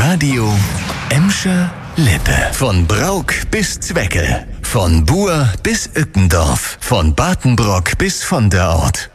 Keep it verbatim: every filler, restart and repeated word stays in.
Radio Emscher Lippe. Von Brauk bis Zweckel. Von Buer bis Ückendorf. Von Batenbrock bis von der Ort.